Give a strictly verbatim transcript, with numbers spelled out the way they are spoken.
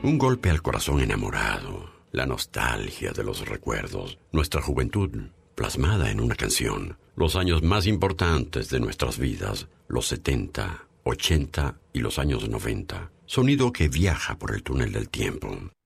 Un golpe al corazón enamorado, la nostalgia de los recuerdos, nuestra juventud plasmada en una canción, los años más importantes de nuestras vidas, los setenta, ochenta y los años noventa. Sonido que viaja por el túnel del tiempo.